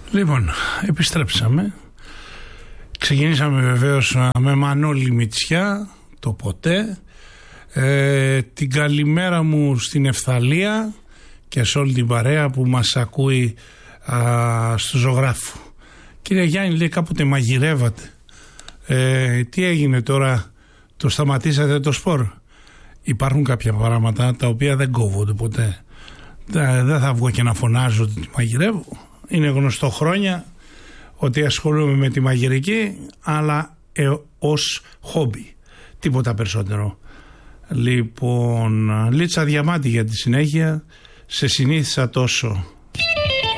Λοιπόν, επιστρέψαμε. Ξεκινήσαμε βεβαίως με Μανώλη Μητσιά, το ποτέ. Την καλημέρα μου στην Ευθαλία και σε όλη την παρέα που μας ακούει στο Ζωγράφο. Κύριε Γιάννη, λέει, κάποτε μαγειρεύατε. Τι έγινε τώρα, το σταματήσατε το σπορ? Υπάρχουν κάποια πράγματα τα οποία δεν κόβονται ποτέ. Δεν θα βγω και να φωνάζω ότι μαγειρεύω. Είναι γνωστό χρόνια ότι ασχολούμαι με τη μαγειρική, αλλά ως χόμπι. Τίποτα περισσότερο. Λοιπόν, Λίτσα Διαμάτη για τη συνέχεια. Σε συνήθισα τόσο.